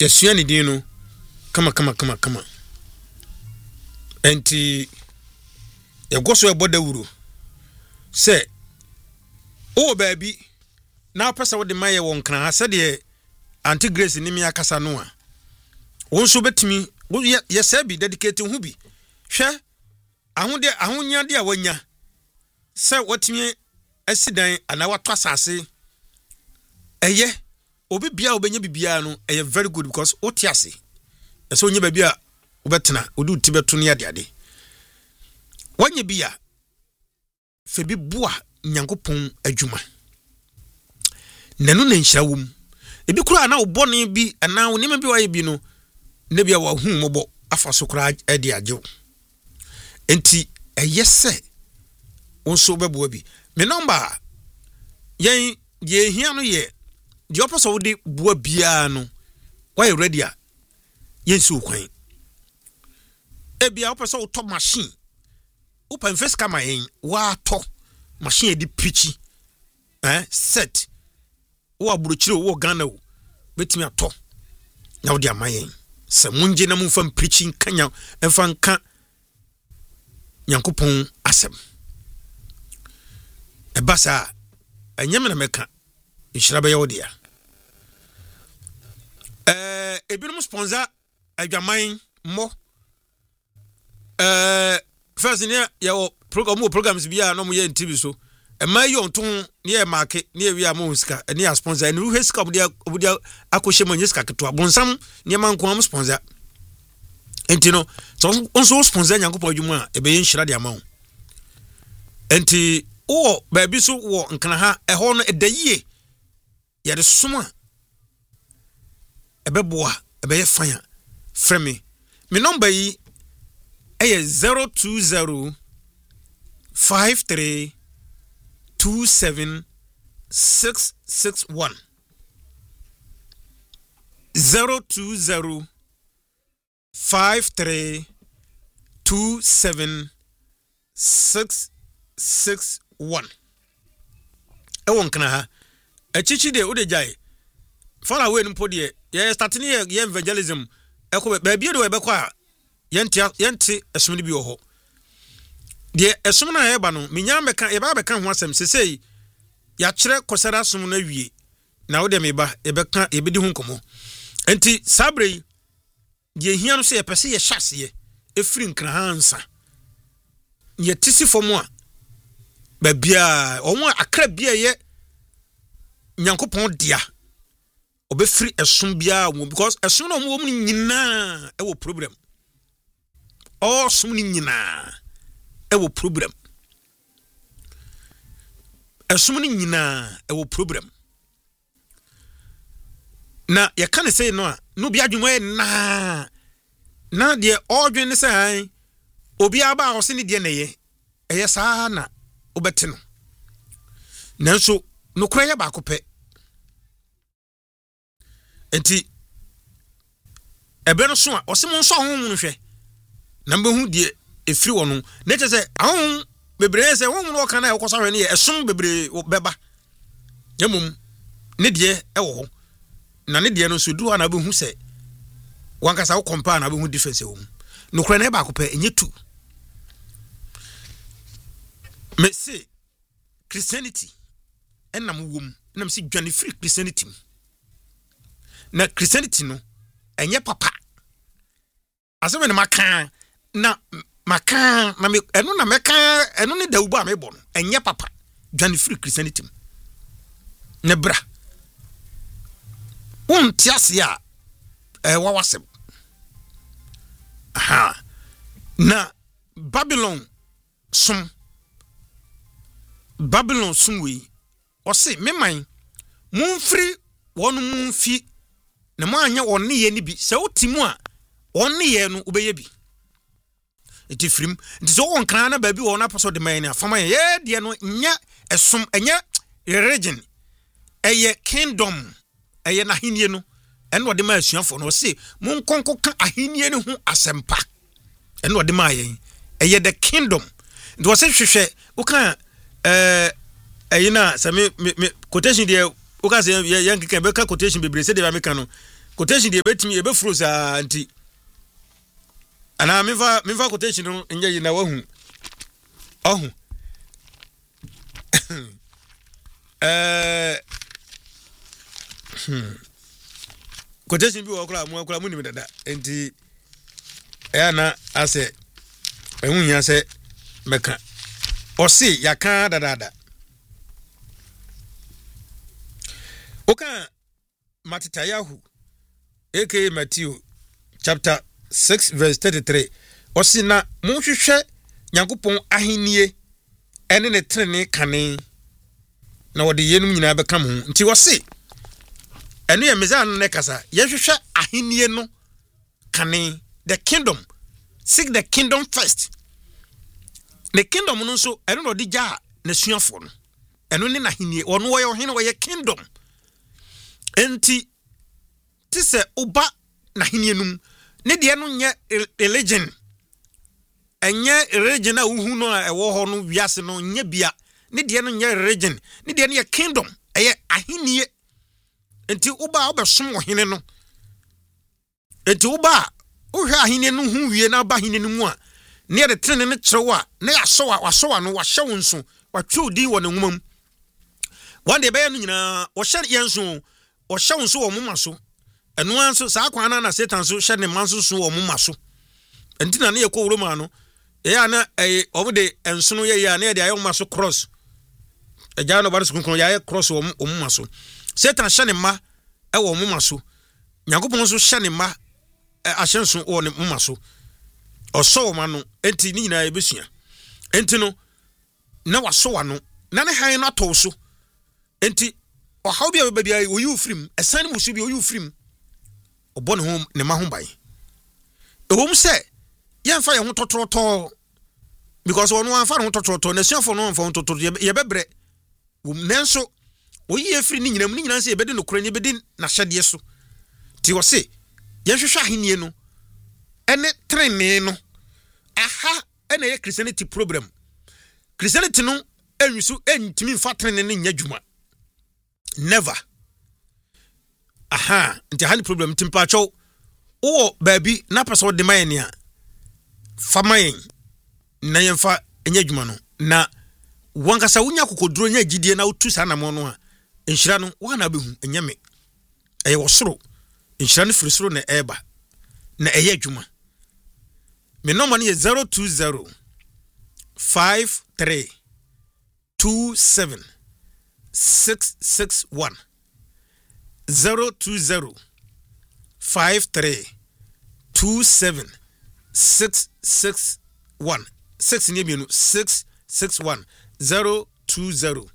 yesua ne din no kama enti yegoso eboda wuro se o baabi na pesa wo de maye won kan ha se de anti grace ni mi akasa no a won so betimi yesa bi dedicate hu bi hwe ahode ahonya de a wanya se wotimi asidan ana wato asase eye obi bia obenya bibia no eye very good because otiase eso onye bia obetena odu tibeto ne ade wanye bia febi bua nyankopon adwuma nanu na nhyira wom ebi kura na obone bi ana onima bi waye bi no ne bia wa hu mobo afa so kura ade agyew enti eyese wonso bebo bi me number yen ye hia no ye the opposite wo de bua bia no why ready a yen so kwan e bia opposite wo top machine open face kama yen wa to machine di pichi set wo aburuchire wo Ghana wo betimi ato na wo di amayen se munje na mumfa preaching kanya emfa nka Nyankopon asem ebasa enyem na meka ishirabe yodia ebinum sponsor adwaman mo first ne ya programs bia no mo ye TV so ema yo nton ne market ne wi am sika ne ya sponsor ne hu sika obudia akoshe mo sika keto abonsam ne man ko am sponsor enti no so onso sponsor Nyankopon adwuma ebe ye nhira de amawo enti o baabi so wo nkana ha eho no edayie ye de soma ebeboa ebe ye fanya frame me number yi eye 020 53 27 661 020 53 27 661 ewon kana ha echichi de ode jai far away npo de ye start ni ye evangelism eko baabi de we be kwa yenti esum ni bi ho de esum na ye ba no minya meka ye ba be ka ho asem sesei ya kire kosara sum na wie na wo de me ba ye be ka ye be di hu nkomo enti sabre ye hia no se ye pese ye hyase ye efiri nkra hansa ye tisi fomu a ba bia onwo akra bia ye Nyankopon dia obefiri esum bia wo because esum no mo nyina e wo problem all sum ni nyina e wo problem esum ni nyina e wo problem na ye kan say no a no bia dwuma e na de odwen ne say obi aba a ose ne de na ye eye saa na obete no nanso no kura ya ba kope enti ebe no so a ose mo nso ho mu hwe na mbe hu de efiri wono na che se ahon bebre se wo mu no kana e kosa hwe ne ye esom bebre beba yemum ne de e wo ho na ne de no so du na be hu se wankasa wo compare na be hu difference wo no kura na ba kope enye tu me say Christianity enam wom enam si dwane free Christianity na Christianity no enye papa aseme ne maka na maka na me eno na meka eno ne dawuba a mebo no enye papa dwane free Christianity ne bra tiase a wawasem aha na Babylon sum we ose meman mumfiri wonu mumfi na mo anya wonne ye ni bi se otimu a wonne ye no obeye bi enti frim enti so won kan na ba bi wona paso de man na fama ye de no nya esom enya religion eye kingdom eye na hinie no eno de ma asuafo no se mun konko ka ahinie ne hu asempa eno de ma ye eye the kingdom enti wo se hwehwe wo kan ayina same quotation de o ka se yan kika be ka quotation bebre se de ba meka no quotation de betimi e be fro sa anti ana mefa quotation no nje na wahu ohu quotation bi wo kula mu ni dada enti na ase ehun ya se meka osi yaka dada oka Matitayahu aka Matthew chapter 6 verse 33 osi na munhwehwe Nyankopon ahennie ene ne trene kane na wode yenum nyina beka mo nti osi ene ye mezan ne kasa yehwehwe ahennie no kane the kingdom seek the kingdom first the kingdom no so ene no de ja na suafo no eno ne na ahennie ono wo ye ohene wo ye kingdom enti tise uba na hinienum ne de no nye religion enye religion a uhu no a ewo ho no wiase no nye bia ne de no nye religion ne de no ye kingdom eye ahenie enti uba obesom ohene no enti uba uhwe ahenie no hu wie na ba ahenie no mu a ne de trene ne kyerwa na ya wasowa no wahye wonso watwe odin wo ne nwumam one day be no nyina wo hye yenso o shawun so wo muma so eno anso saa kwana na Satan so hye ne manso so wo muma so entina ne yekọ wuroma no ya na obode enso no ye ya na de ayo muma so cross eja no bare so kunkun ya cross wo muma so Satan hye ne ma wo muma so Nyankopon so hye ne ma ahye so wo ne muma so o so ma no enti ni nyina ebesua enti no na waso wa no na ne han no ato so enti o how be baby o you free esan mu so bi o you free obon home ne ma ho bai e hom se ye mfa ye ho totroto because ono anfa ho totroto na suafo no mfa ho totroto ye bebre nenso o yi free ni nyina se ye bedi no kura ni bedi na hyede so ti wo se ye hwehwe ahenie no ene trene no aha ene ye Christianity problem Christianity no enwisu entimi mfa trene ne nya dwuma never aha nti hani problem timpacho o baby na pesa de mayenia famayen na yemfa enya dwuma no na wankasa wunya kokoduro nya gidie na utu sa na mo no a enhira no wa na behu enyame eye wosoro enhira no firisoro na eba na eye dwuma me number no ye 020 53 27 661 020 53 27 661 6 ni bienu 661 020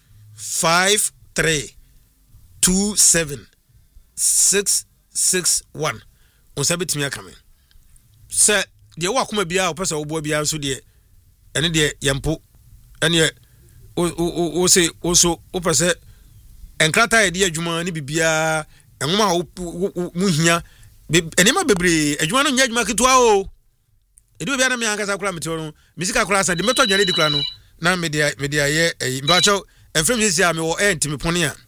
53 27 661 on sabetimi akame se de wo akoma bia o pesa wo bo bia so de ene de yempo ene o se o so o pese enkrata de adwuma ni bibia enwoma mu hia enema bebre adwuma no nya adwuma ketwa o edi bibia na me ankasa kura meteo no misika kura sa de meto dwane di kura no na media ye mbacho enfrem yesi a me wo enti pone a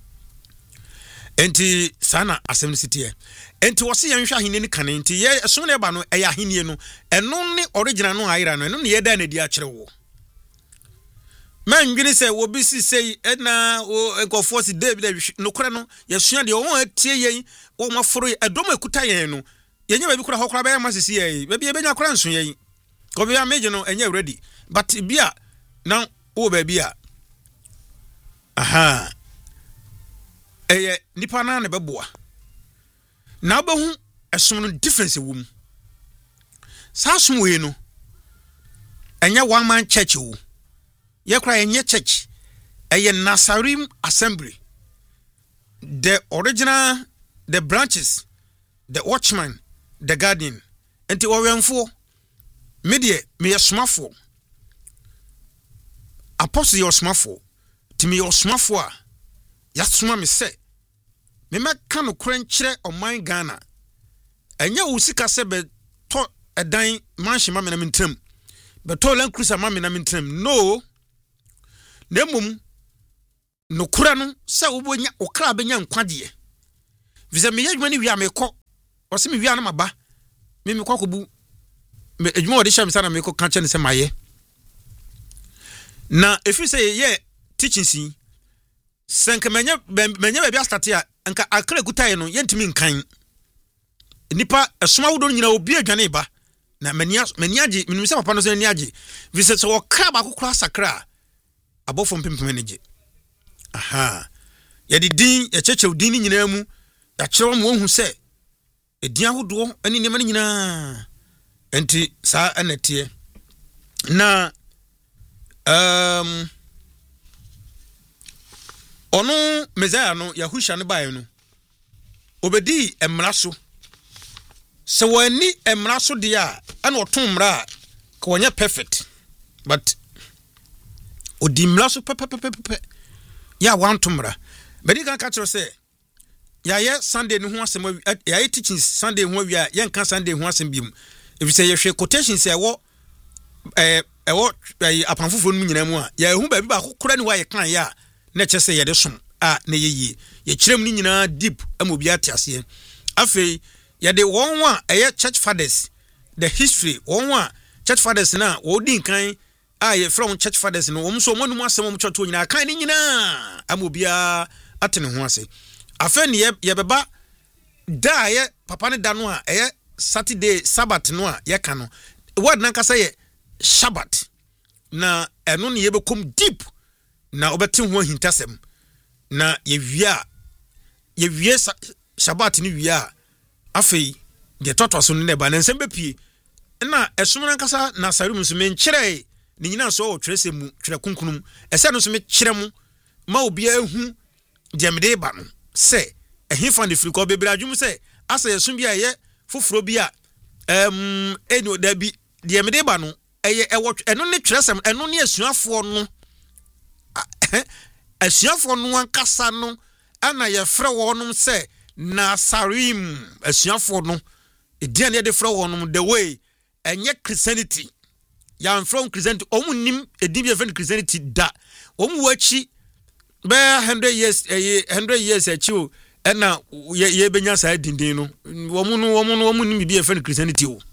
enti sana asem city e enti wo se yenhwa ahene ni kan enti ye so na eba no eya ahene no eno ne original no ayira no eno ne ye da na di a kire wo man gwini se wo bisi sei na o enkofo si David no kora no yesua de wo atie yen wo maforo edom ekuta yen no yenya ba bi kora hokora ba ya masisi yen ba bi ebenya kora nso yen ko bi ameje no enye ready but bia na wo ba bia aha nipa na ne beboa na obahu esom no difference wum sa som we no enya one man church wo ye kra enye church Nasarim Assembly, the original, the branches, the watchman, the guardian, and the orienfo media me a smafo apostle your smafo to me your smafo yasuma me say me meka no krenkyere o man Ghana enya usika se be to edan manhye ma me na mentram be to lan cruiser ma me na mentram no nemum no kura no se wo bonya okra benya nkwade visa me adwuma ni wia me kɔ o se me wia na maba me kɔ kobu me adwuma o de sha me sana me kɔ ka kyɛ ne se maye na efi se ye teaching si senka menya bia start ya nka akra gutae no yentimi nkan nipa esoma wodo nyina obi adwane ba na maniaje minum se papa no se niaje visa so okra ba kokora sakra abofo mpempem ne je aha ya di din ya chechew din nyina mu ya kyerɛ mo hu se edin ahodo ani ne man nyina enti sa anete na ono Messiah no Yahusha ne bae no obedi emra so se wani emra so de a ana oton mra ka wonya perfect but odi mra so pepepepe ya want mra bedi kan ka kyerɛ se ya ye Sunday no ho asem ya ye teaching Sunday ho wi a ye nka Sunday ho asem biom if say ye hwe quotations e wo apanfofo no nyina mu a ya hu ba bi ba kokora ni wa ye kan ya na kyese ye de som a na ye kyerem ni nyina deep amobi atiase afei ye de won wa church fathers the history won wa church fathers na wo din kan a ye from church fathers no wo so mo no asem mo choto nyina kan ni nyina amobi atene ho ase afei ne ye beba da ye papa ne da no a Saturday Sabbath no a ye ka no word na ka say ye Shabbat na eno ne ye bekom deep na obeti ho hintasem na ye wie Shabbat ni wia afei de toto so ne ba na nsem bepie na esom na nkasa na sarum so men kyerɛ ni nyina so o twerɛsɛ mu twerɛ kunkunum ɛsɛ no so me kyerɛ mu ma obi ahu de mede ba no sɛ ɛhefa ne firi ko bebra adwum sɛ asa yɛsom bi a ye foforo bi a eno da bi de mede ba no eno ne twerɛsɛm eno ne asuafo no asuafo no ankasa no ana ye frɛ wɔnom sɛ Nasarim asuafo no edian ye de frɛ wɔnom the way enye Christianity ya from Christianity omunim edi bi friend Christianity da omu wachi be 100 years achi na ye benya sa dindin no omunim bi friend Christianity o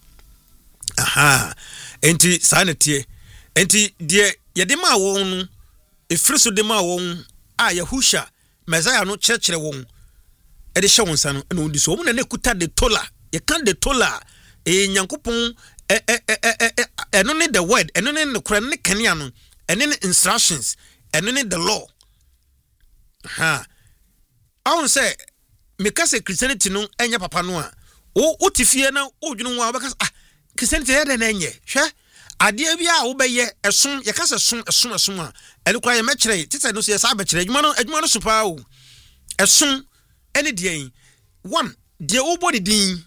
aha enti sanete enti de ye de ma won efriso de ma won a Yahusha Messiah no kyerɛkyerɛ won e de hye won sa no na odi so na kuta de tola ye kan de tola nyankopon eno ne the word eno ne ne kora ne kania no eno ne instructions eno ne the law ha awon say me ka say Christianity no enya papa no a o tifie na o dwunu wa beka Christianity ya de na enye hwe ade bia wo beye esom ye ka say esom a ene kwa ye mekere tete no so ye sa bekere adwuma no so pa o esom ene de one de wo body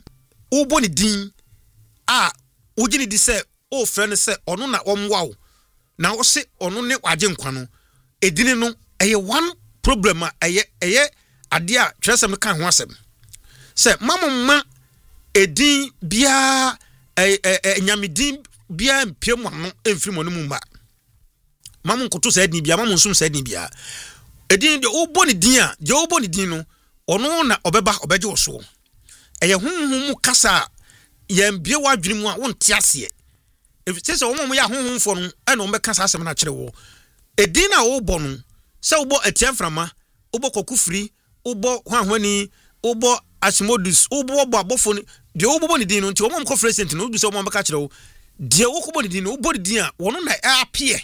din a ugini di se o friend se ono na omwa wo na wo se ono ne waje nkwa no edini no eye one problem a eye ade a tresem kan ho asem se mamma edin bia nyamedin bia mpiem ano emfiri mo no mu ba mamun koto sa edin bia mamun sum sa edin bia edin de wo boni din a je wo boni din no ono na obeba obeje wo so eye honhom mu kasa yem bie wadwene mu a wonte ase if say wo mo ya honhomfo no e no mbeka asem na kyere wo edin na wo bɔ no se wo bɔ atiaframa wo bɔ kokufiri wo bɔ hwanhwani wo bɔ asimodus wo bɔ abofo ni de wo bɔ ni din no nti wo mo ko president no wo bi se wo mo mbeka kyere wo de wo ko bɔ ni din no wo bɔ din a wono na appear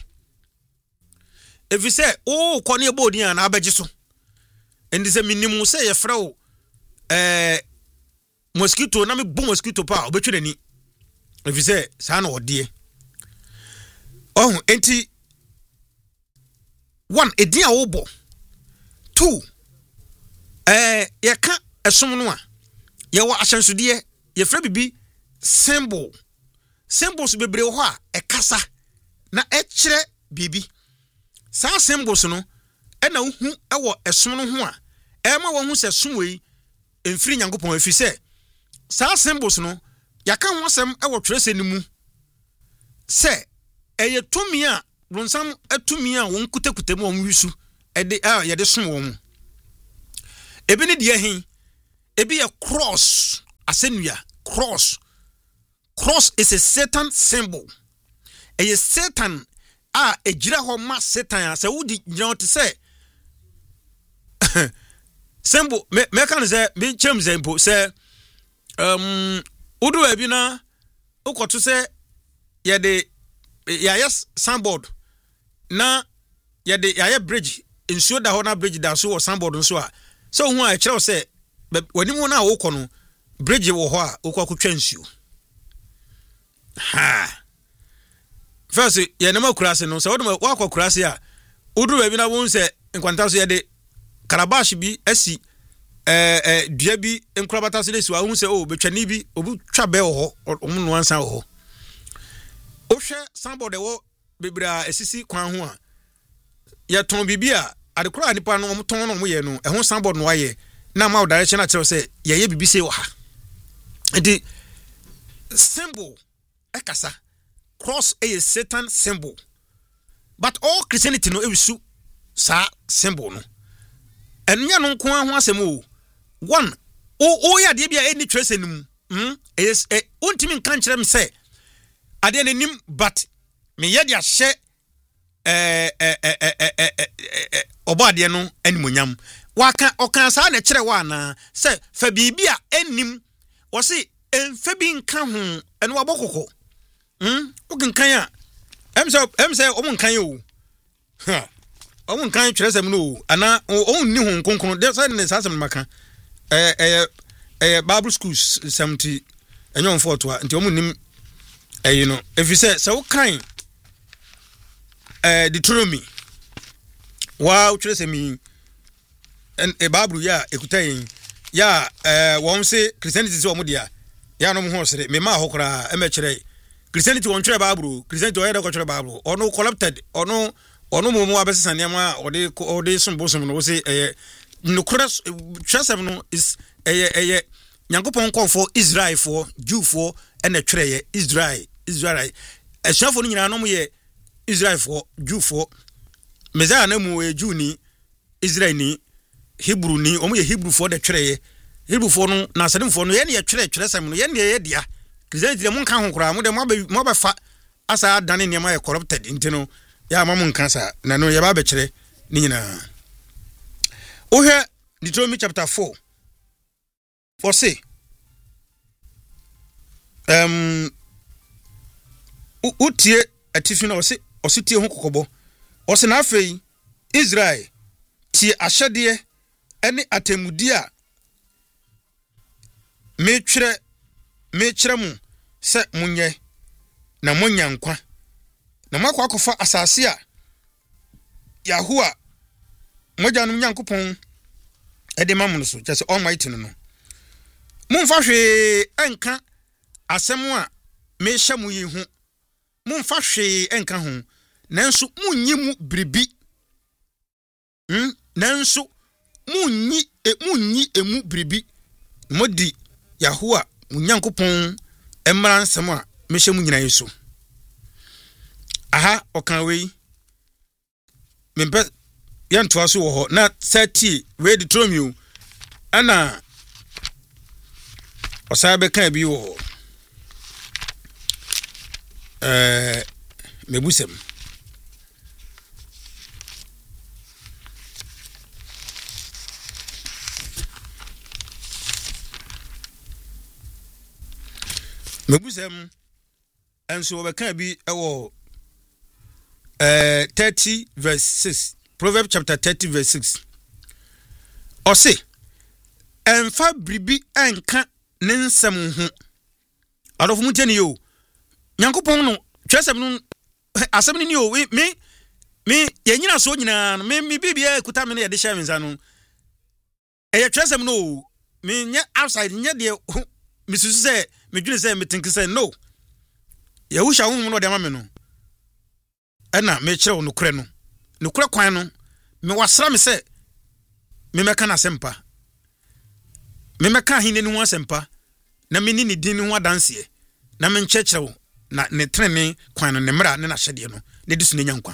if you say oh ko ne bɔ din a na abegye so endi se minimu se ye frɛ wo mosquito na me bu mosquito pa obetwe ni if you say sa na odie oh enti one edin a wo bɔ two ye ka esom no a ye wa ahyensodie ye frɛ bibi symbols bebre ho a ekasa na ekyerɛ bibi sa symbols no na hu ewo esom no ho a ema wo hu se som wei emfiri nyankopɔn afi se sa symbols no yaka ho asem ewo twerɛsɛ ni mu se eye tumi a ronsam atumi a won kutakute mu won wisu ede ye de som won ebi ne de ahin ebi a cross asenua cross is a Satan symbol. A Satan ejira ho ma Satan say wudi gira to say symbol me kan say me chem zempo say udu ebi na ukoto say ye de yes sandboard na ye de ye bridge nsuo da ho na bridge da so sandboard nso a so hu a kire say wani mu na wo kono bridge wo ho a ukwa kutwa nsuo ha first ye na makurase no so wo akwa kurase a udu ebi na won say nkwanta so ye de Karabash bi asi dua bi nkrabata so lesu ahun se betwani bi obu twa be ho omunu ansa ho ohwe sandboard wo bebra esisi kwan ho a ye ton bibia adekora nipa no omton no moye no ehun sandboard no waye na ma direction at say ye bibi se wo ha enti symbol ekasa cross a Satan symbol but all Christianity no ewisu sa symbol no enya no nko ho asem o one o ya de bia any trace enum yes untimi nkan kire me say ade nanim but me ye de ahye obade no animonyam waka okan sa na kire wa na say fa bibia enim wo se emfa bi nka ho eno wabokoko okinkan a em say o munkan yo ha omun kan twere sem no ana on ni hu konkon de say ne sasem maka Bible schools 70 enyon foto a nti omun nim you know if you say so kan Deuteronomy wow twere sem en Bible ya ekutai ya won say Christianity so omudia ya no ho sere me ma hokora emekere Christianity won twere Bible Christianity o yeda ko twere Bible ono corrupted ono mo abesesa niam ode sombosom no se no cross chasem no is Nyankopon call for Israel for Jew for and a tray Israel a shafo no nyina no ye Israel for Jew for meza na mu Jew ni Israel ni Hebrew ni omo ye Hebrew for the tray Hebrew for no na sadem for no ye ne twerɛ sem no ye ne ye dia Christianity de mon kan ho kora mo de mo ba fa asa dane ne ma ye corrupted intino ya mamun kansa na no ya ba bekire ni nyina ohwe Deuteronomy chapter 4 for say utie atifi na osetie ho kokobo ose na afei Israel tie ahyede ene atemudi a me twere mu se munye na monyankwa na makwa akofa asase a Yahowa mojanum Nyankopon ede mamun so just almighty no mumfa hwe enka asem a me hya mu yi hu mumfa hwe enka hu nanso munyi mu bribi nanso munyi emu bribi modi Yahowa Nyankopon emran nsem a me hya mu nyina yeso aha okan we mempe yantoa so wo ho na 30 we Deuteronomy ana osabe kan bi wo mebusem enso we kan bi ewo 30 verse 6 Proverbs chapter 30 verse 6 Ose enfa bribi enka ne nsem hu adofu muteni yo Nyankopon no twesem no asem ni yo me yenyina so nyina no me bibia ekuta me na ye de hya menza no twesem no me nya outside nya de me susu se me dwene se me think se no ye wo hya hu no de ma me no ena me kire wo no kure no nukure kwan no me wasra me se me meka na sempa me meka hine ni ho asempa na me ni din ni ho adanse na me nkyekyerew na ne trene kwan no ne mra ne na hyede no ne disu ne nyankwa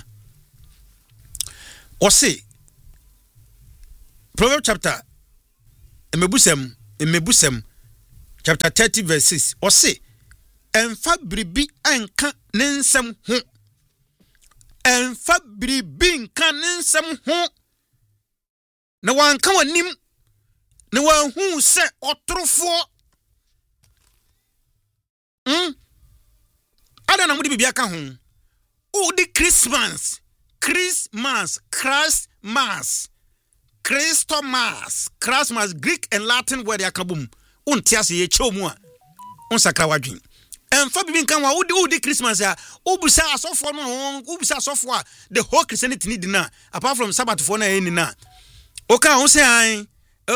o se Proverbs chapter mebusem Mebusem chapter 30 verse 6 or say emfa bribi anka nensem ho emfa bribi nka nensem ho na wanka wanim na wanhu se otrofo ada na mudi bibia ka ho o di Christmas Greek and Latin word yakabum untiase ye chomu a unsakra wadwen emfa bibi nkan wa odi Christmas a obusa asofo no obusa asofo a the whole Christianity need na apart from Sabbath for na eni na oka ho say an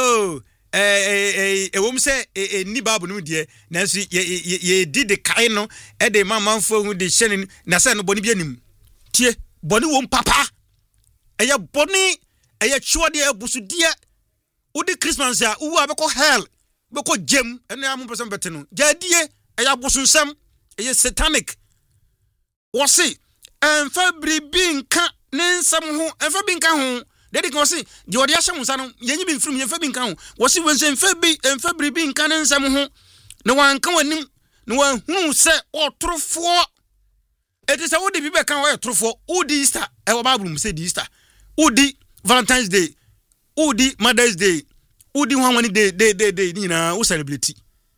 wom say ni babu no de na so ye di de kai no e de mamanfo hu de hye na say no boni bi anim tie boni wom papa eye boni eye chuode abusudie odi Christmas a uwa beko hell beko jem ene am person bete no jadie eye abusunsam eye satanic wose emfa bribi nka nensam ho emfa bi nka ho dedi ko se di odi ahyem nsa no yenyi bi mfrum yemfa bi nka ho wose wense emfa bribi nka nensam ho na wanka wanim na wanhunu se otrofo etisa wodi bi be kan wo otrofo odi Easter e wo Bible mu se di Easter odi Valentine's Day odi Mother's Day odi hwanwani day ni na wo celebrate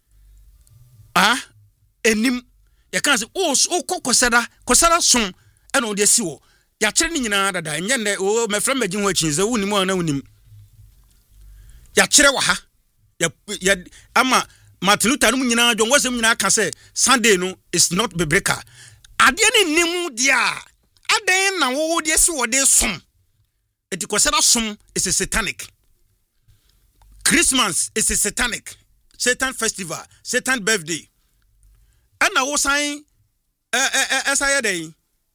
enim ya kan se o kosada son e no de si wo ya kire ni nyina dada enye ne o mefra magin ho achinze wonim ana wonim ya kire wa ha ya ama Martin Luther no nyina John Wesley nyina ka se Sunday no is not biblical ade ni nim dia aden na wo de si wo de som eti kosada som is a satanic. Christmas is a satanic. Satan festival, Satan birthday. And now sign as I day.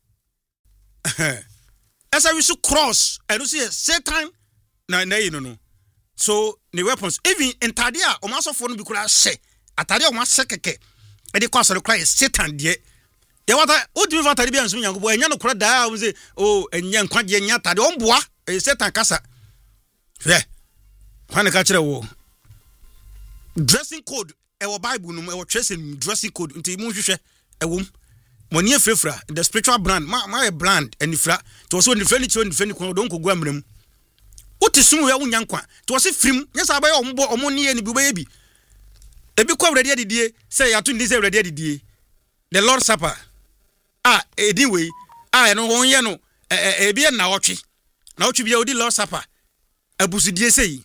As I wish to cross and you see Satan na you know. So the weapons even in Tadia o maso for no be kula she. Atadia o ma sekeke. E dey cause the cry Satan die. Ya wata o di vata bi anso nyango bo enya no kura da o say o enya nkwaje enya tade o mboa Satan kasa. Yeah. When ka kire wo dressing code e wo Bible no e wo tracing dressing code nti mu hwehwe e wom moni efrefra the spiritual brand my brand anifra to so nifra ni chiro nifra ni ko don ko gu amrem utisum ya wunya nkwa to so frim nyesa abaye ombo ni ni bi baye bi ebi ko awrede adidie say ya to ndi say awrede adidie the Lord Supper edin we no won ye no ebi na otwe bi odi Lord Supper abusudie sei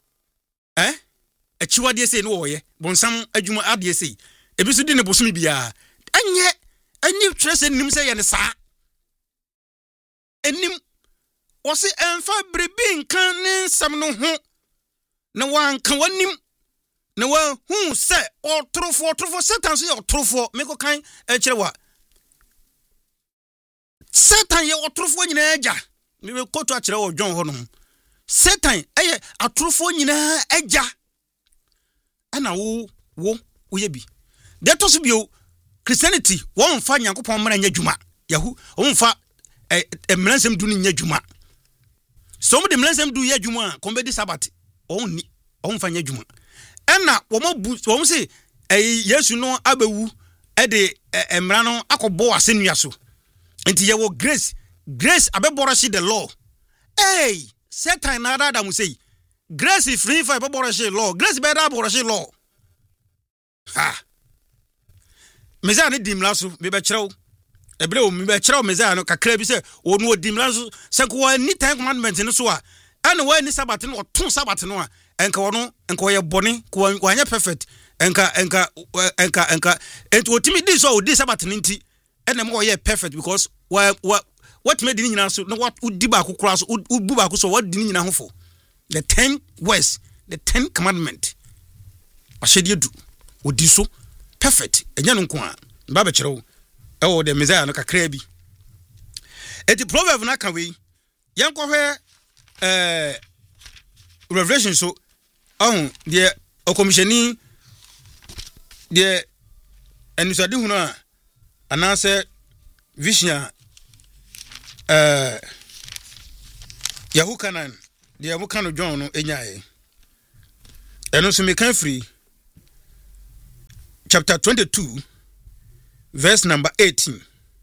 achiwade sei no woye bonsam adwuma ade sei ebi so di ne bosumi bia enye trese nim sei ye ne saa enim wose emfa brebi nkan ne nsam no ho na wanka wanim na wa hu se otrofo Satan so ye otrofo me ko kan kirewa Satan ye otrofo nyina agya me be koto akire wo dwon ho no Satan eye atrofo nyina agya ana wo ye bi de to so bio Christianity won fa Nyankopon mara nya dwuma yahu won fa emransem du nya dwuma so mo de emransem du ya dwuma kombedi Sabbath won fa nya dwuma ena wo mo se Yesu no abewu de emra no akobo asenua so enti ye wo grace abeboroshi the law Satan na da mu say grace is free for abeboroshi law grace be da abeboroshi law meza ne dimla so me be kirew ebre o me be kirew meza no kakra bi se onu dimla so se ko ni ten commandment no so a ana wa ni Sabbath no to Sabbath no a enka wono enka ye bone ko anya perfect enka enti otimi di so odi Sabbath nti ena mo ye perfect because what made ni nyina so no what udi ba kokora so ubu ba ko so what di ni nyina ho fo the 10 words the 10 commandment ashedi du odi so perfect enya no nko a ba be kirew e wo de Messiah no kakra bi eti proverb na ka we yanko hwe Revelation so de o commissioni de enisade hu na anase vision Yahukanan de Yahukano John no enyae ɛno so mekan free chapter 22 verse number 18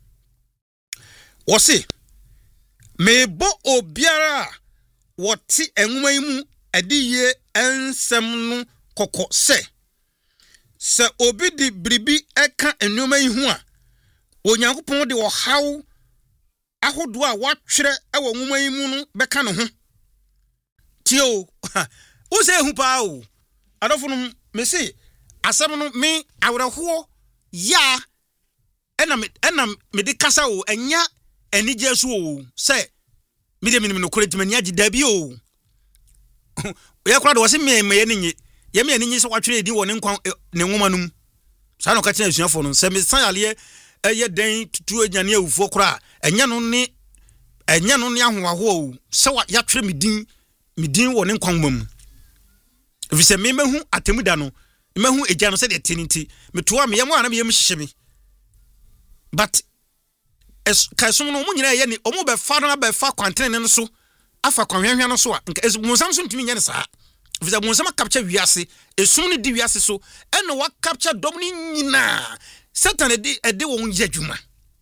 wɔse mebo obiara wɔte enwuma yi mu adiye ensɛm no kɔkɔ sɛ obi di bribi ɛka enwuma yi ho a onyankopɔn de ɔhaw ahodo a watwerɛ ɛwɔ nwuma yi mu no bɛka no ho tio wo sɛ hu paa o adɔfo no me se asɛm no me awerɛhoɔ ya ɛna me de kasa o anya anigye so o sɛ me de menim no koretima nya gida bi o ya kora de wo se me ye ni ye me ani nyi sɛ watwerɛ di wɔ ne nkwa ne nwoma no mu saa no ka kyerɛ asuafo no sɛ me san ale ɛyɛ den tutu anyane awufo kora ɛnya no ne ahoaho o sɛ ya twerɛ me din wɔ ne nkwa nwoma mu efisɛ me mahu atemuda no mahu egya no sɛ de tiniti metoa me yɛm ana me yɛm hyehye me but kasom no mo nyina yɛ ni ɔmo bɛfa no abɛfa kwantene no so afa kwanhwehwe no so a monsam so ntumi nyɛ ne saa efisɛ monsam capture wiase esum no di wiase so ɛna wa capture dom ni nyina Satan ɛde wɔn yɛ adwuma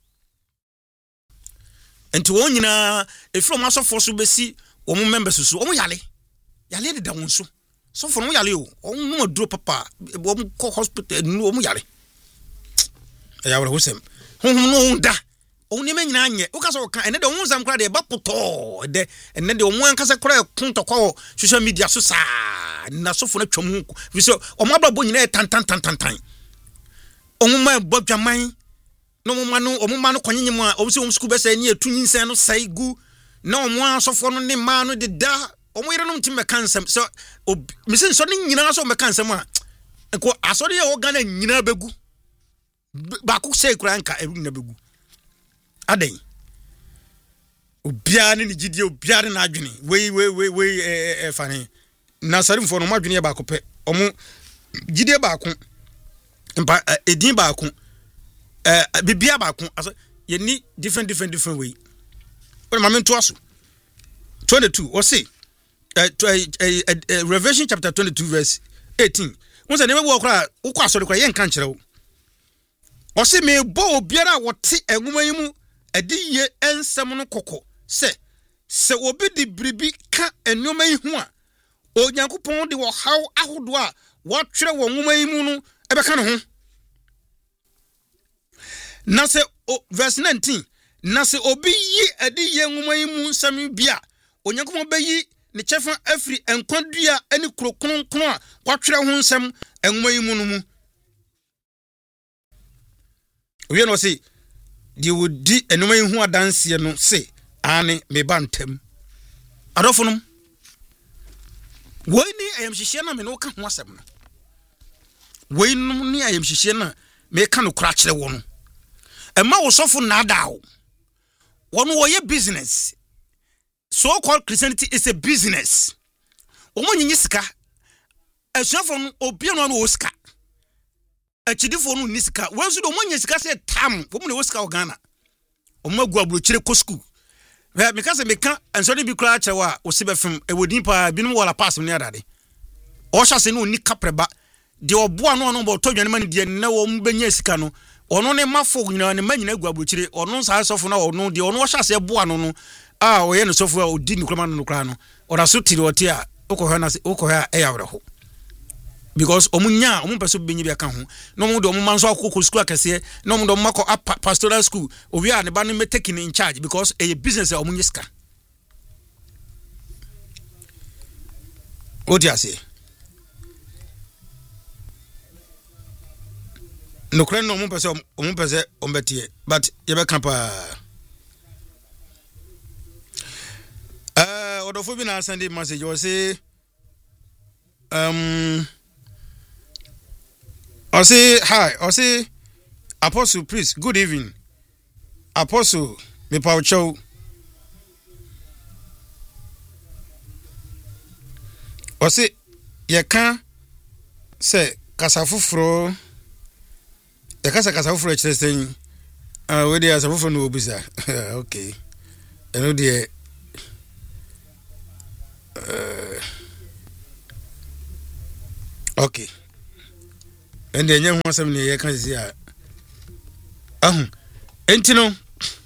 enti wɔn nyina efiri ɔmo asɔfo so besi wɔn members so ɔmo yale de da wɔn so so for ɔmo yale o ɔmo no aduro papa ɔmo kɔ hospital no ɔmo yale ɛya wala hosem honhom no da ɔmo ne nyina anyɛ wo ka sɛ ɔka ɛne de ɔmo nsam kora de ba potɔ de ɛne de ɔmo ankasa kora kontɔkɔ social media so saa na sofo na twam ho fisɛ ɔmo abrabɔ nyina tan ɔmo ma bɔdwaman no ɔmo ma no kɔnyenyem a ɔmo sɛ ɔmo school bɛsɛ ne etu nyinsa no sai gu na ɔmo asɔfo no ne ma no de da ɔmo yere no mtim mɛka nsɛm sɛ misen sɔ ne nyina sɛ ɔmo mɛka nsɛm a nko asɔre yɛ ɔga na nyina bɛgu ba ko sɛ kura nka ebu nyina bɛgu adan obiara ne gidie obiara na adwene wei fane na sarimfo no madwene ba ko pɛ ɔmo gidie ba ko mpa edin ba ko bibia ba ko aso ye ni different way o ma mento aso 22 o say Revelation chapter 22 verse 18 won say ne be wo kra wo kwa asori kra ye nka nkyere wo o say me bo obiara wote enwuma yi mu adiye ensem no kokɔ sɛ obi di bribi ka enwuma yi ho a onyankopɔn de wo haw ahodo a watwerɛ wɔ nwuma yi mu no ebɛka no ho na sɛ verse 19 na sɛ obi yi adiye nwuma yi mu nsɛm bia onyankopɔn bɛyi ne kyɛfa afiri enkwadua ani kurokronkron a watwerɛ ho nsɛm enwuma yi mu no mu owie no sɛ di wodi enwuma yi ho adanse no sɛ ane me bantam adɔfo no woi ni ayamhyehyɛ na me no ka ho asɛm no woi no ni ayamhyehyɛ na me ka no kora kyerɛ wo no ɛma wo sɔfo nada wo no wɔyɛ business so called Christianity is a business omo nyinyi sika asuafo no obia no wo sika achidifo no ni sika wansu do omo nyinyi sika sɛ tam omo ne wo sika Ghana omo agu abrochire ko school me ka se me ka ansori bi kura kyerɛ wa o se bɛfem ewodin pa binom wala pass me adade o hya se no ni kapreba de oboa no no bo todwane mani de na wo mbenya sika no ono ne mafo nyina ne manyina agu abrochire ono saa sɔfo na ono de ono hya se boa no no a o ye no sɔfo a odi ni kroma no kra no ora so tiri oti a ukɔhɔ na ukɔhɔ a ɛya wreho because omunya omumpeso benyi bia ka ho no mu do omumanso akoko school akese no mu do mako pastoral school obi a ne ba no taking in charge because a business a omunye ska odi ase no kren no omumpese ombetie but ye be kan pa odofo bi na send message o say I say hi. I say Apostle, please. Good evening, Apostle. Me paucho. I say ye can say kasafufro. Ye can say kasafufro interesting. We dey kasafufro no obisa. Okay. I know the. Okay. And then you want something you can see. Entino,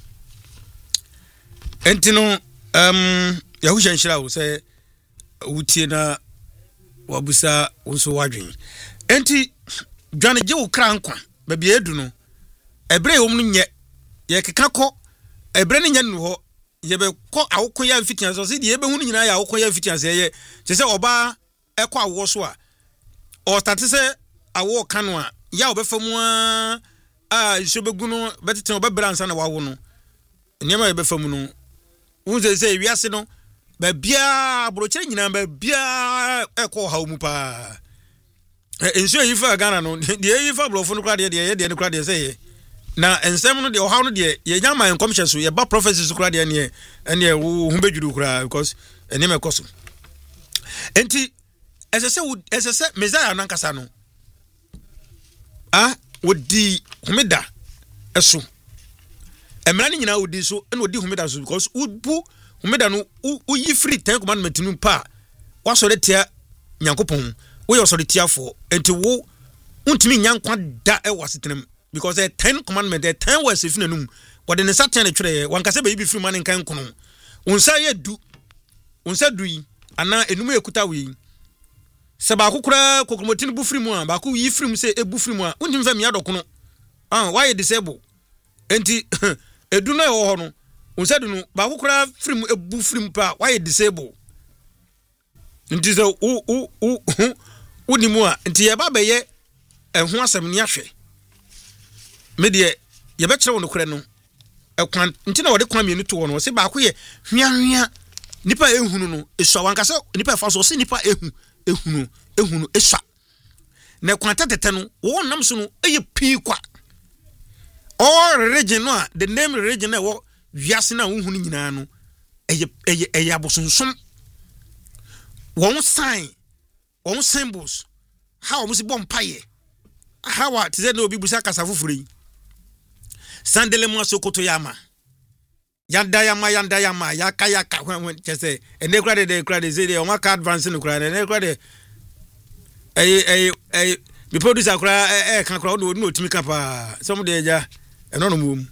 Yahushan Shroud say, Utina Wabusa also waging. Enti, Johnny Joe Crankwa, baby Eduno, a brave woman yet, Yakako, a brenning yan. Yebe ko awokoya mfitian so se de yebe hunu nyina ya awokoya mfitian se ye se se oba ekwa awo so a o start se awo kanu a ya obefamu a so beguno betete obebra nsa na wawo no nyema yebe famu no unze se wiase no ba bia broche nyina ba bia ekwa ha mu pa enso yifa Ghana no de yifa blofo no kra de ye kra de se ye na ensem no de ohaw no de ye nyama enkomhye so ye ba prophecies kura de ene wo hu bedwuru kura because ene me koso enti esese Messiah nankasa no wodi humida eso emra ni nyina wodi so ene wodi humida so because ubu humida no uyi free 10 commandment no pa wasore tia nyankopon wo ye osore tia fo enti wo untimi nyankwa da e wasetenem because the 10 commandment the 10 words if nanum what the Satan three one can say be free man kan kono unsa ye du unsa du yi ana enum ekuta wi se ba kokura kokromotini bu free mu a ba ko yi free mu se ebu free mu a undim fa mi adokono why disable enti edu na ho no unsa du no ba kokura free mu ebu free mu pa why disable enti se unimu a enti ye ba be ye ehu asem ni ahwe media ye be kire won kure no ekwan ntina wode kwan mienu to won se ba ko ye hwiahwia nipa ehunu no eswa wankasa nipa fa so se nipa ehunu eswa na kwan tetete no won nam so no eye pii kwa all religion no the name religion na wo wiase na wohunu nyina no eye abosonsom won sign won symbols how mo si bom paye how at ze no obi busa kasa fufuri sandele mo sokoto yama yanda yama yaka when chese ene kra de ze de o ka advance no kra ene kra de the producer kra kan kra no otimi ka pa some de ja eno no mum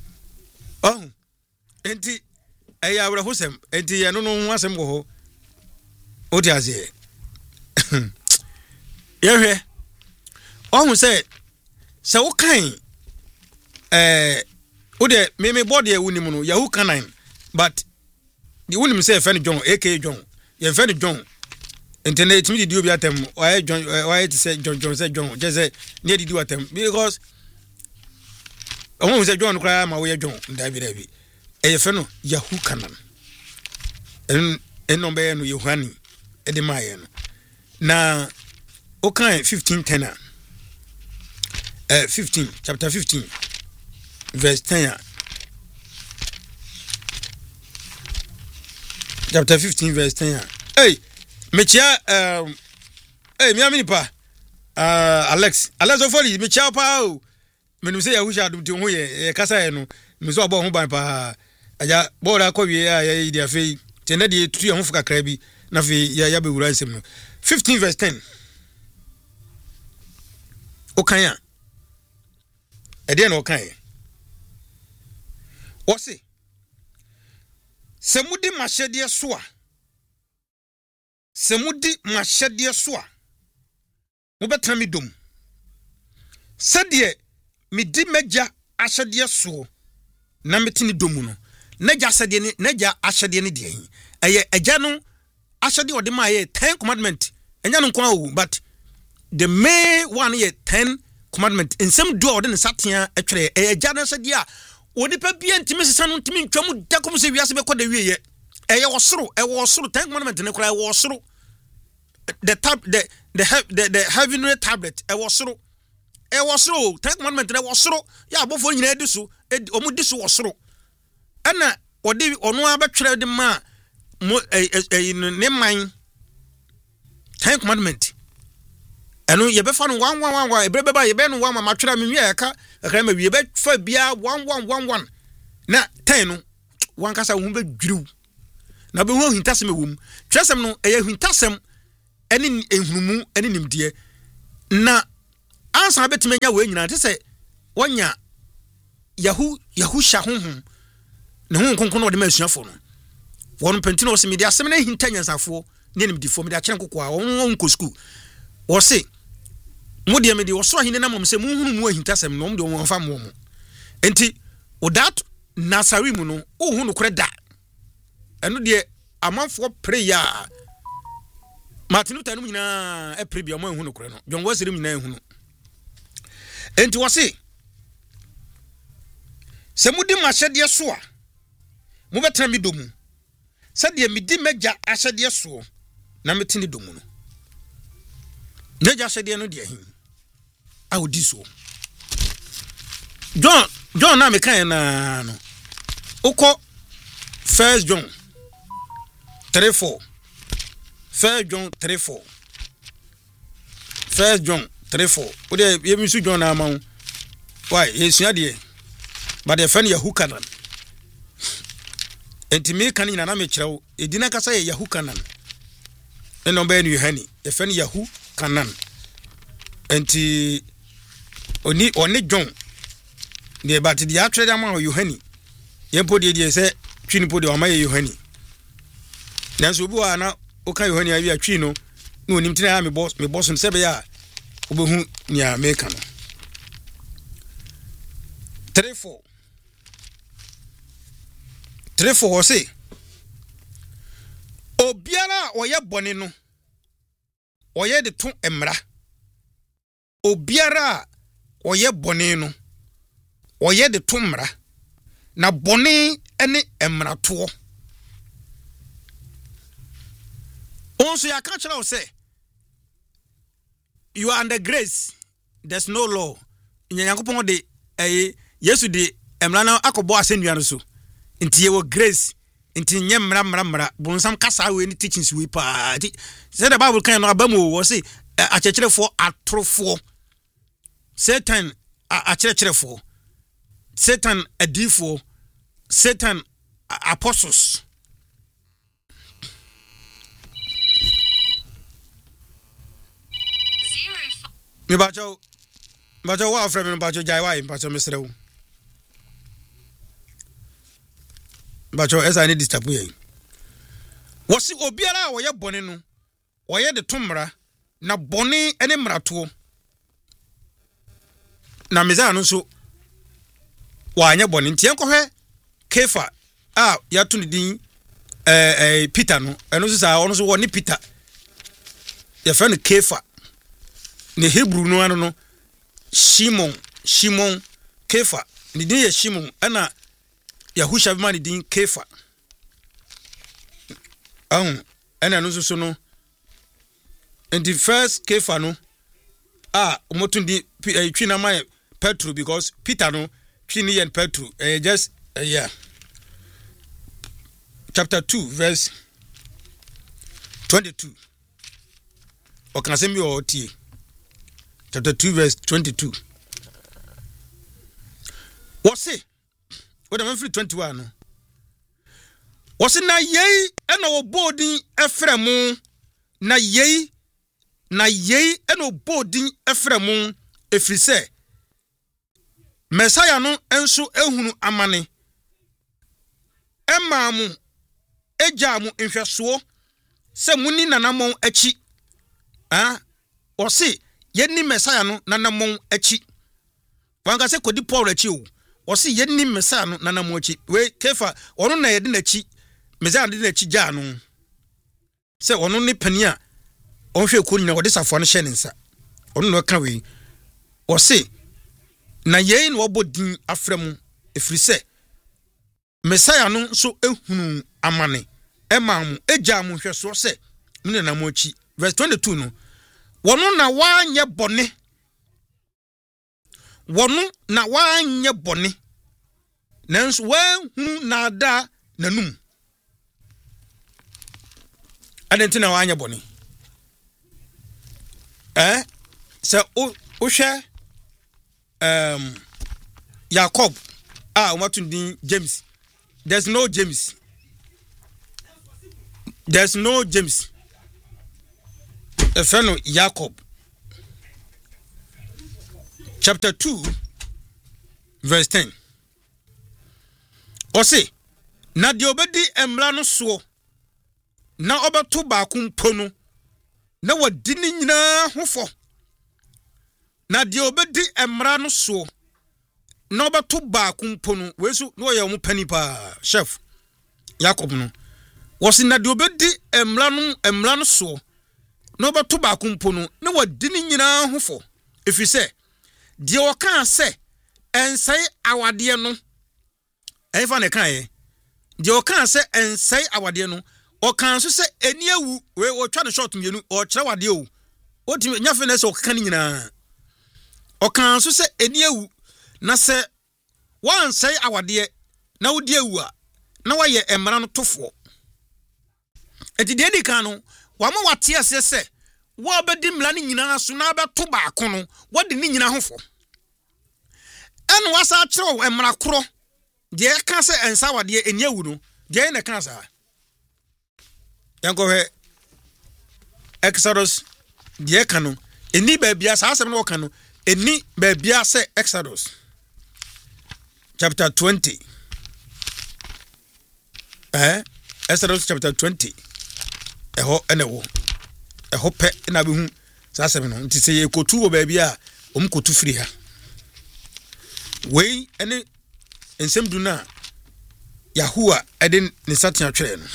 enti awra hosem enti eno no ho asem go ho odi azie yehwe say wo kan ode me board ye wunimu no yahu kanan but the wunim say fan John aka John ye fan John internet me di obi atem why John why to say John say John just say near di do atem because won say John kra ma we John David e fan no yahu kanan en no be no Yohani e de maye no na okan 15:10 15 chapter 15 verse 10 chapter 15 verse 10 hey mechia mi amini pa Alex ofoli mechia pa o menu say yahusha dum ti ho ye kasa ye no mi so obo ho ban pa aja bora ko wie ya ye dia fei tena de tutu ye ho fuka kra bi na fei ya be wura nsem no 15 verse 10 okanya ede na okanya Wose semudi mashedie soa mobetana mi dom sede midi meja ahyedie so na metini domu no naja sede ni naja ahyedie ni de eye agya no ahyedie ode ma ye 10 commandment enya no kwa o but the main one ye 10 commandment ensem do ode ne satia atwere agya no sede a onipa bia ntimi sesa no ntimi ntwam da kom se wiase be koda wieye eye wosoro 10 commandment ne kora wosoro the heavenly tablet wosoro 10 commandment ne wosoro ya abofo nyina ediso omudiso wosoro ana odi ono abetwere de ma ne man 10 commandment eno ye be fa no 111 ebrebe ba ye be no 1 ma matwere me wi aka akra ma wi be fa bia 1111 na 10 no wan kasa wo be dwiru na be ho hintasem wom twesem no eye hintasem eni enhunumu eni nimde na ansa betimenya we nyina te se wonya yahu sha honhom ne ho nkonkon no de ma asuafo no won pentino se media asem na hintanyansafo ne nim difo media kyere nkoko a won ko school wo se mode me de wo so ahine na mom se munhunu mu ahintasem no mde won fa mo mo enti odat nasari mu no ohunu kore da eno de amanfo prayer Martin Luther no nyina e prebia mo ehunu kore no John Wesley nyina ehunu enti wo se mudi mashede so a mo betra mi domu sade midi meja ashede so na metini domu no neja ashede no de hin awudi so John na me kan na no uko 1 John 3:4 1 John 3:4 1 John 3:4 o de yemisu John na ma why yesua de but the fan Yahukanan enti me kan nyina na me kyerɛw edina kasa ye Yahukanan eno ba enu hani the fan Yahukanan enti oni John ne but the atwede ama Yohani yempo de se twini po de o ma ye Yohani nanso obi wa na o kan Yohani awi atwi no na onim tena me boss sebe ya obehu nya me kan 3:4 say obiara oye bone no oye de to emra obiara oye bone no oye de to mra na bone ene emra to onso ya ka kira o say you are under grace, there's no law nyankopon de yesu de emra na akobo asennua no so nti ye wo grace nti nye mra bonsam kasa we ni teachings we pa say the Bible kan no abamu wo say akyekirefo atrofo Satan akyekirefo Satan adifo Satan apostles mi bacho wa frame mi bacho jai wa bacho mesrew bacho esa ni disturb ye wosi obiara wo ye bone no wo ye de tomra na bone ene mrato na meza no so wa anya bone ntien kohwe Kefa ya to ni din Peter no eno so sa ono so wo ni Peter ya fa no Kefa ne Hebrew no ano no Shimon Kefa ni din ye Shimon ana Yahusha bima ni din Kefa ana no so no and the first Kefa no omotundi twina my Petro because Peter no twini yen Petro just yeah chapter 2 verse 22 o kan se mi o tie chapter 2 verse 22 what's it what am free 21 no what's na yei ena obodin efremu na yei ena obodin efremu efrise Messiah no enso ehunu amane emamu ejamu nhweso se muni nanamon achi osi yenni Messiah no nanamon achi wanga se kodi Paul achi o osi yenni Messiah no nanamon achi we Kefa ono na yede nachi Messiah de nachi ja no se ono ne pania onhwe ko nyina wode safo no hye ne nsa ono no ka we osi na yei no obodin afremu efrise Messiah no so ehunu amane emamu ejamu hweso se mune na mochi verse 22 no wono na wanye bone nanso wahunu na da nanum adentina wanye bone se o hwe Jacob umatundin James there's no James a friend of Jacob chapter 2 verse 10. Ose na de obedi emra no so na obeto ba kumpo no na wadi ni nyina hofo. Na de obedi emra no so na obeto ba kumpo no wesu no ye omo pani pa chef Jacob no. Wose na de obedi emra no so na obeto ba kumpo no na wadi ni nyina hofo. Efise de okan se ensai awade no efa ne kan ye de okan se ensai awade no okan so se eni awu we o twa no short mienu o kire wade o otimi nyafe na se okan nyina okan so se eni awu na se wan sai awade na wodi awu a na waye emra no tofo enti de di kan no wa ma wate ase se wo bedi mla ni nyina so na beto ba ko no wodi ni nyina hofo enu wasa kire emra kro de ka se ensa wade eni awu no de na kan sa yanko he Exodus de ka no eni ba bia sa asem no ka no eni ba bia se Exodus chapter 20 Exodus chapter 20 eho enewo eho pe na be hu sa asem no nti se ye kotu wo ba bia kotu firi ha wei ene ensem du na Yahuwa eden ne satin atwere no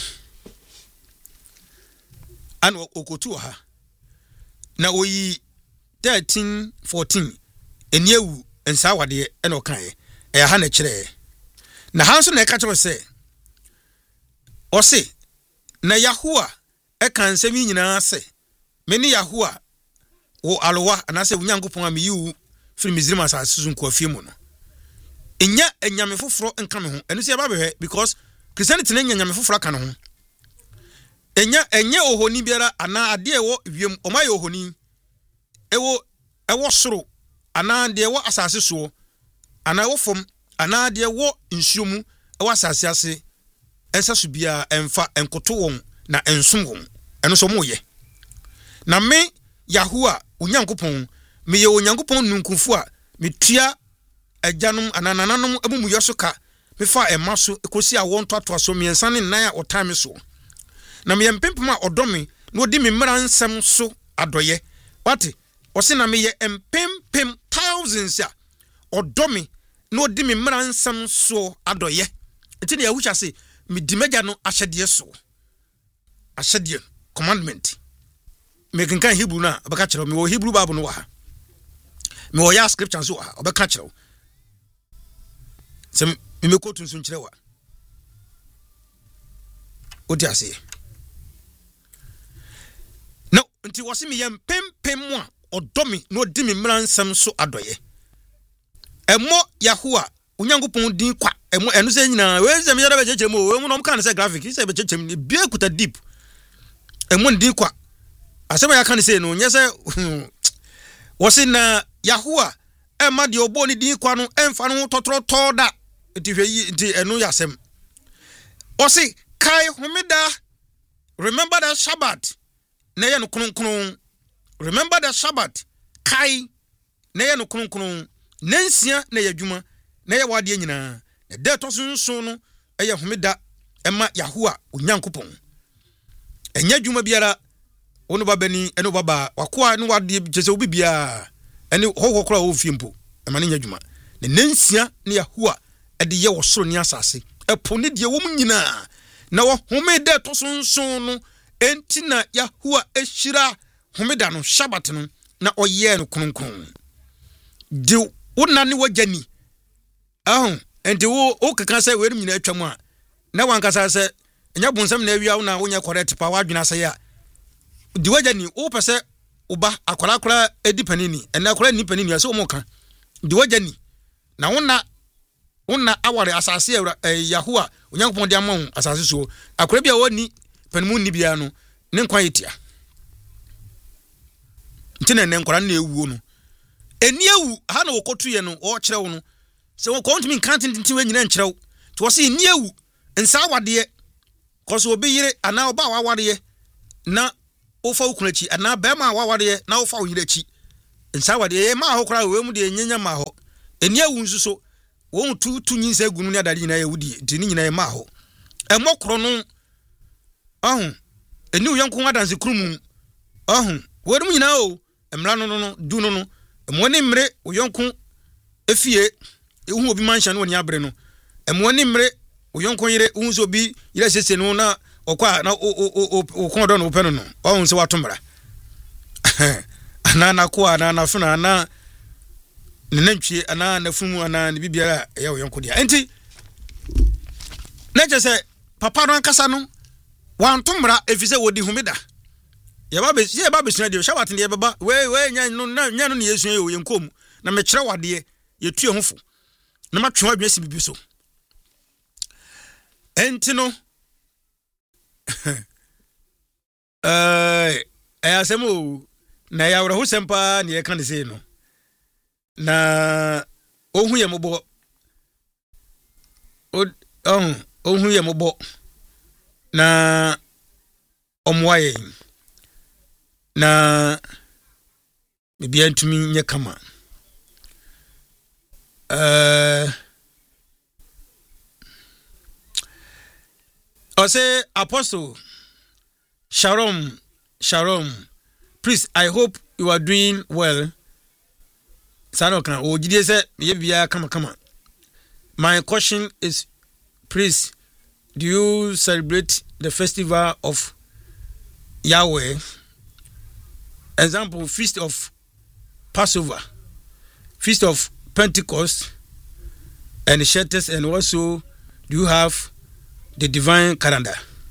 an okotu ha na oyi 13:14 eniewu ensa wade ene okan e ha na kire na hanso na eka kire se ose na Yahuwa e kan semi nyina se meni Yahuwa wo alowa anase unyankopon amiyu firi Misraim asase so nko afie mu no enya enyame foforo nka me ho eno se ba behwe because Christianity na enyame foforo ka no ho enye ohoni biara ana ade ewo wiem omaye ohoni ewo soro ana de ewo asase so ana ewo fom ana de ewo nsuomu ewo asase ase ensaso bia emfa enkoto won na ensum won eno so moye na me Yahuwa unyankopon me ye onyankopon nunkunfu a metua ajanum ananananom abumu yosoka me fa emaso ekosi a won toato so miensa ne nan a otime so na me empempem a odomi na odi me mmara nsem so adoye wate ose na me ye empempem thousands a odomi na odi me mmara nsem so adoye enti na yahucha se me di meja no ahyede so ahyede commandment me kan Hebrew na abaka kire me wo Hebrew Bible no wa ha me wo ya scripture so ha abaka kire se me ko tun so kire wa odi ase no nti wo se me yem pempem a odomi no di me mransam so adoye emo Yahuwa unyankopon din kwa emo eno se nyina we se me yara becheche mo we mu no kan se graphic se becheche ni bia kuta deep emo din kwa asema ya kan se no nyese wo se na Yahuwa ema de obo ni din kwa no emfa no totoro toda nti hwe nti eno yasem o se kai homeda remember the Shabbat na ye no kronkron remember the Shabbat kai na ye no kronkron nansia na ye dwuma na ye wade nyina na de to so no eye homeda ema Yahuwa onyankopon enya dwuma biara ono babani eno baba wakoa no wade jese obi bia ene hoho kora wo fiempo ema ne nya dwuma na nansia na Yahuwa ede ye wo soro ni asase epo ne de wo nyina na wo homeda to so no enti na Yahuwa ehira homeda no Shabbat no na oye no kronkron de wona ne wajani enti wo kaka se we nyina atwam a na wankasa se enya bonsam na awia na wonya correct pa wadwena se ya de wajani wo pese uba akwara edipanini ena akwara ni panini ase wo moka de wajani na wona aware asase Yahuwa onyankopon de amon asase so akwara bia woni panimu ni bia no ne nkwa yetia ntine ne nkora na ewuo no eni ewu ha na wokotu ye no o kire wo no se wo kontimi kantin tintin we nyina nkire wo to wo se eni ewu nsa wade koso obi yire ana oba wawade na ofa ukunachi ana bema wawade na ofa oyirachi nsa wade e ma ho kra we mu de nyenya ma ho eni awu nsu so won tu nyinsa gunu ne adade nyina ye wudi de ni nyina ye ma ho emokro no ahun eni uyanko adanse krumu ahun we mu nyina o emra no du no emo ni mre uyanko efie ehu obi manhya no ni abre no emo ni mre uyanko yire unzo obi yire sese no na okwa na o kondo no peno no ahun se watomra ana ko ana funa ana nenantwie ana nafumu ana ne bibia ya uyanko dia enti na je se papa no ankasa no wantomra efise wodi humida ye ba be sua de shawat ne ye baba we nya no ne yesu ye yenkom na me kire wade ye tue hofo na matwe adwe si bibi so enti no asemo na ya wura husempa ne ye kan se no na ohun ye mobo ohun ye mobo na omwaye na bibia ntumi nye kama ose Apostle Shalom please I hope you are doing well sanoka o gidie se ye bia kama my question is please do you celebrate the festival of Yahweh? Example, Feast of Passover, Feast of Pentecost, and Shetties, and also do you have the divine calendar?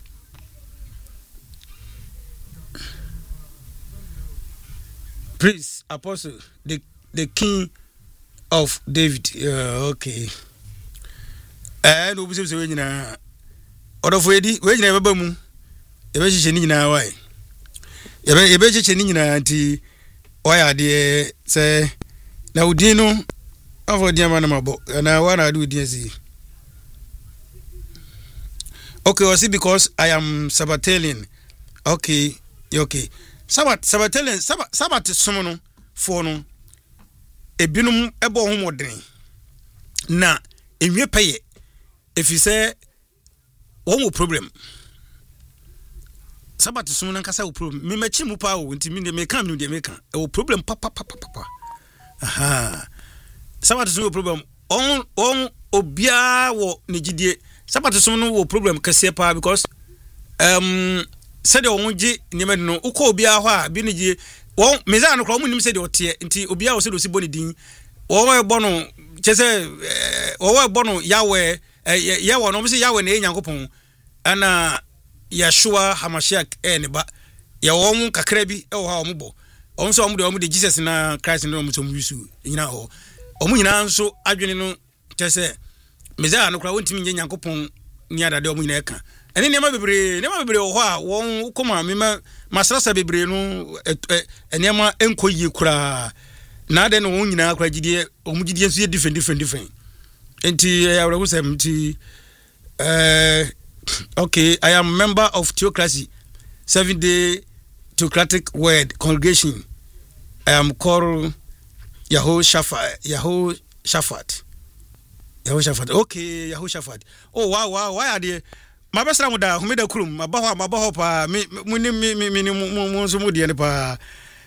Please, Apostle, the King of David. Okay. And we say we na order for edi we na baba mu e be hye ni nyina wai e be hye ni nyina nti oya de say na udin no afọ dia ma na mabo na wa na do udin si. Okay, was it because I am Sabbatalian? Okay. Sabbatalian Sabbat somono for no ebinum ebo ho modern na enwe peye if you say one problem Sabbath soon and Casa problem. Me machimu pa unti me come no de make a problem papa. Aha. Sabbath soon problem on obia wo nigidie. Sabbath soon wo problem kase pa because said onji nyema no uko obia ho a bi nigidie won meza no kro mu nim said ote nti obia wo said osi boni din wo ebo no chese wo ebo no Yahweh Yahweh no mse Yahweh na Nyankopon ana Yeshua Hamashiach neba ya won kakra bi e wo ha ombo onso omo de Jesus na Christ no omo yusu nyina ho omo nyina nso adwene no chese meza no kra wontimi nye Nyankopon ni adade omo nyina eka ene nema bebre wo ho a won koma mema masrasa bebre no enema enkoyie kura na de no won nyina kra gidie omo gidie nso ye different enti ya wura husem ti okay, I am member of Theocracy 7-day Theocratic Word Congregation. I am called Yehoshaphat. Okay, Yehoshaphat. Oh wow, why are they? My best friend da humida kurum, mabaho pa me so mudi pa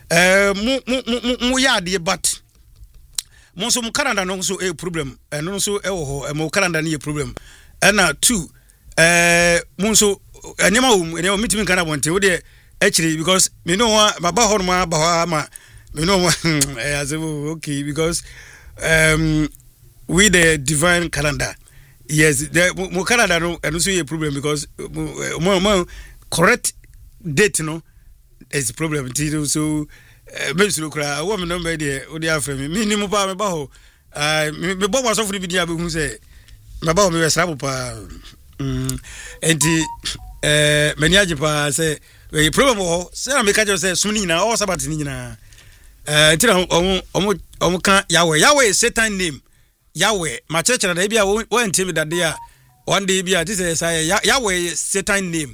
mu ya de but mo so mu Canada no so a problem no so e wo ho mo Canada ni problem na 2 munso enema mitimi kana bonte wo de actually because me know baba ho ma ba ma me know okay because we the divine calendar yes the mo Canada no and so a problem because mo correct date no is problem so me so kra wo me no be de wo de afre me ni mo pa me ba ho me bo wa so furi bi dia be hu say me ba ho me wesra pa enti many ajipa say we problem ho say na make just say sumni na all Sabbath ni nyina tira omo kan Yahweh is Satan name Yahweh ma church na bia wo ntimi dade a one day bia this say Yahweh is Satan name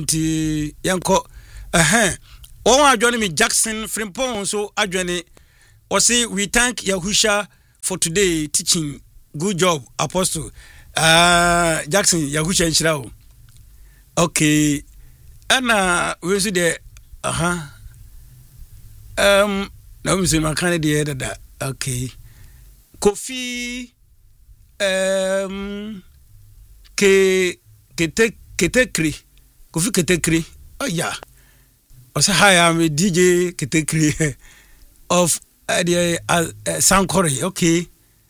enti yanko o adwene me Jackson Frimpong so adwene say we thank Yahusha for today teaching. Good job, Apostle. Jackson Yahusha Nchirao. Okay. Anna we see the now we say my candidate that okay. Kofi Ketekri. Kofi Ketekri. Oh yeah. I say hi, I'm a DJ Ketekri of the Sankore. Okay.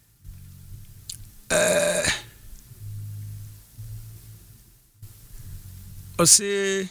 I say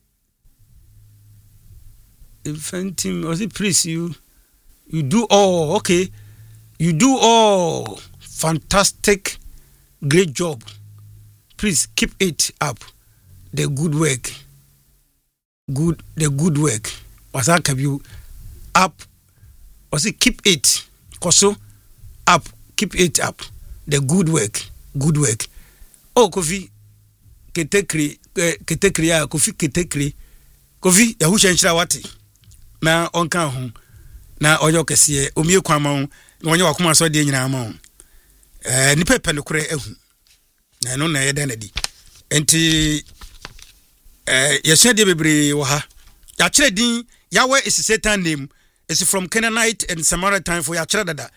infant team. I say please you do all okay. You do all fantastic, great job. Please keep it up. The good work. The good work. Was that you up? Was it keep it? Koso up. Keep it up. The good work. Good work. Oh, Kofi Ketekri Kofi Ketekri. Kofi Yahusha Nchira wati. Na onka ho. Na oyo kese omie kwama ho. Na onye wakoma so de nyina ma ho. Ni pepe no kure ehu. Na no na yeda na di. Enti yesua de bebre wo ha. Ya kire din Yahweh is Satan name. It's from Canaanite and Samaritan for ya kire dada.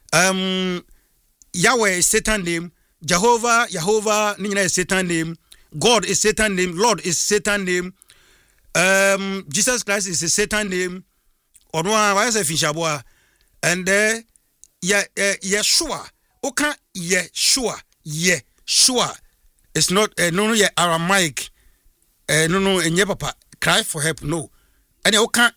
Yahweh is Satan name. Jehovah ni is Satan name. God is Satan name. Lord is Satan name. Jesus Christ is a Satan name. Onwa why say Finshaboa. And Yeshua. Okay, Yeshua. It's not no Aramaic. No enye papa cry for help no. And okay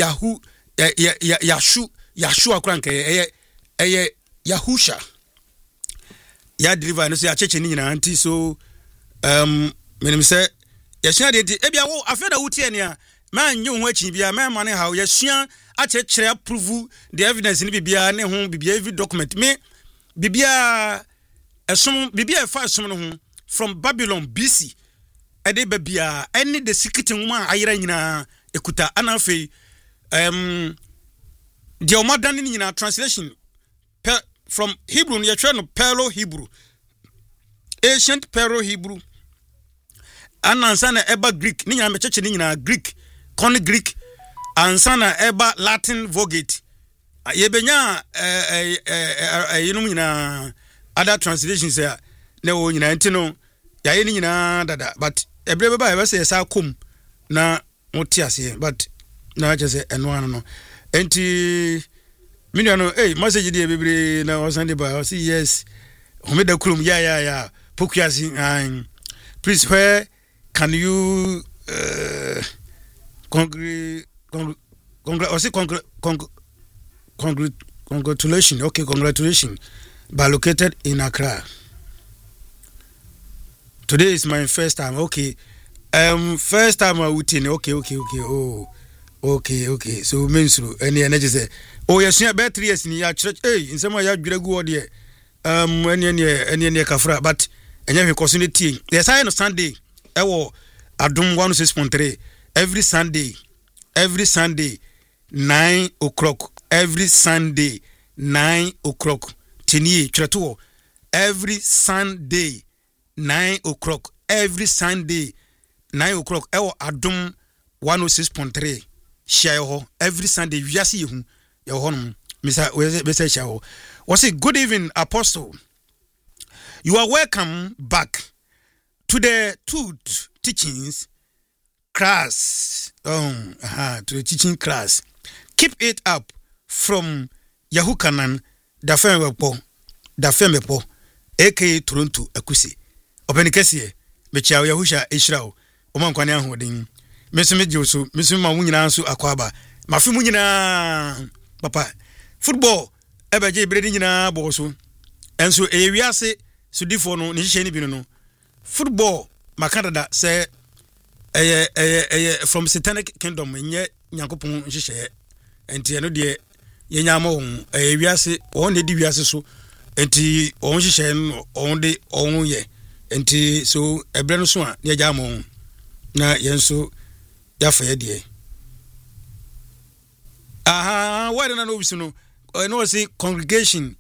Yeshua kranke Yahusha. Ya deliver no say a church ni na anti so menim say yesua de ebia wo afeda wutie ne a man nyu ho achi bia man mane ha yesua a chekere prove the evidence ni bibia ne ho bibia every document me bibia esom bibia fa esom no ho from Babylon BC ede babia any the secret woman ayira nyina ekuta anafe the modern nyina translation from Hebrew you try no Perlo Hebrew ancient Perlo Hebrew ansana eba Greek ni nyina mecheche ni nyina Greek con Greek ansana eba Latin Vulgate yebenya yinum nyina other translations ya na wo nyina ntino ya ye ni nyina dada but ebre beba e say sa kom na motiase but na just eno ano no enti Miniano, hey, message de bebre na wasande ba. I say yes. Homeda kulum ya. Pokuasi please where can you congratulations. Okay, congratulations. But located in Accra. Today is my first time. Okay. First time I would okay. Oh. Okay. So means any energy say oh yes about 3 years in your church in some ya dwegu there any kafra but enya hwe koso ne tie yes I no Sunday ewo adom 106.3 every Sunday 9 o'clock every Sunday 9 o'clock tini chreto every Sunday 9 o'clock every Sunday 9 o'clock ewo adom 106.3 share ho every Sunday wiase yehu ye ho no Mr. share ho was it good evening Apostle, you are welcome back to the truth teachings class to the teaching class. Keep it up from Yahukanan Dafemepo aka Toronto Akusi openikese mechia Yahusha Israel omankwane ahodin mesome joso mesome ma munyina nso akwaba mafi munyina papa football ebeje bredi nyina boso enso ewiase sudifo no ne hihye ni bi no football makadada say from satanic kingdom nye nyankopon hihye enti eno de yenya ma won ewiase won de di wiase so enti won hihye no won de won ye enti so ebre no so a ne ja ma won na yenso ya fa ye de where na no bisu no no say congregation